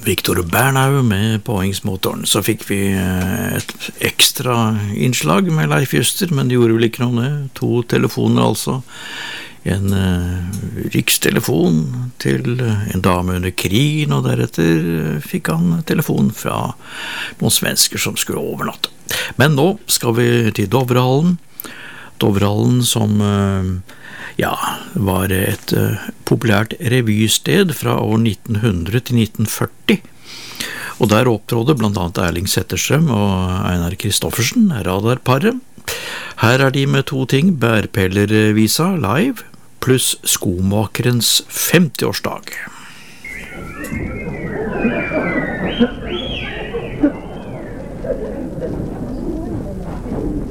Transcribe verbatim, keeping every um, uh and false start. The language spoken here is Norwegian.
Victor Bernau med påhengsmotoren. Så fikk vi et ekstra innslag med Leif Juster, men det gjorde vel ikke noe med. To telefoner altså. En uh, rikstelefon til en dame under krigen, og deretter fikk han telefon fra noen svensker som skulle overnatte. Men nå skal vi til Dovrehallen. Dovrehallen som uh, ja, var et uh, populært revysted fra år nitten hundre til nitten førti. Og der opptrådde blant annet Erling Zetterstrøm og Einar Kristoffersen, radarparet. Her er de med to ting, Bærpellervisa live, pluss Skomakerens femtiårsdag.